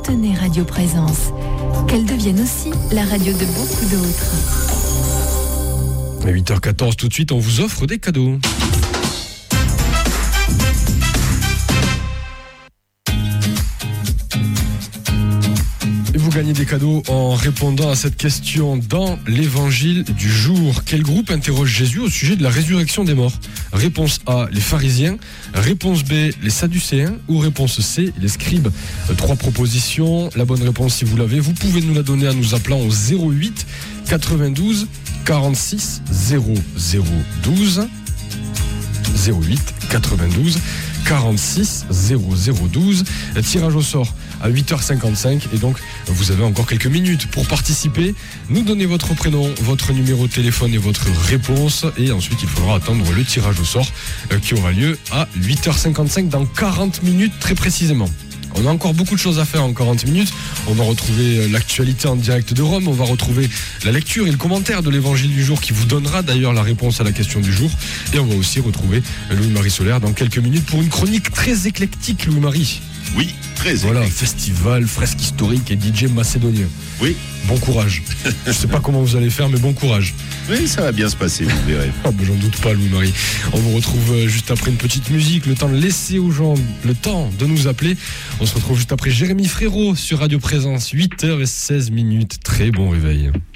soutenez Radio Présence. Qu'elle devienne aussi la radio de beaucoup d'autres. À 8h14, tout de suite, on vous offre des cadeaux. Vous gagnez des cadeaux en répondant à cette question dans l'évangile du jour. Quel groupe interroge Jésus au sujet de la résurrection des morts? Réponse A, les pharisiens. Réponse B, les sadducéens. Ou réponse C, les scribes. 3 propositions. La bonne réponse, si vous l'avez, vous pouvez nous la donner en nous appelant au 08 92 46 0012. 08 92 46 0012. Tirage au sort à 8h55 et donc vous avez encore quelques minutes pour participer. Nous donner votre prénom, votre numéro de téléphone et votre réponse et ensuite il faudra attendre le tirage au sort qui aura lieu à 8h55 dans 40 minutes très précisément. On a encore beaucoup de choses à faire en 40 minutes. On va retrouver l'actualité en direct de Rome. On va retrouver la lecture et le commentaire de l'évangile du jour qui vous donnera d'ailleurs la réponse à la question du jour. Et on va aussi retrouver Louis-Marie Solaire dans quelques minutes pour une chronique très éclectique, Louis-Marie. Oui, très éclectique. Voilà, festival, fresque historique et DJ macédonien. Oui. Bon courage. Je sais pas comment vous allez faire, mais bon courage. Oui, ça va bien se passer, vous verrez. Oh, ben, j'en doute pas, Louis-Marie. On vous retrouve juste après une petite musique, le temps de laisser aux gens le temps de nous appeler. On se retrouve juste après Jérémy Frérot sur Radio Présence, 8h16. Très bon réveil.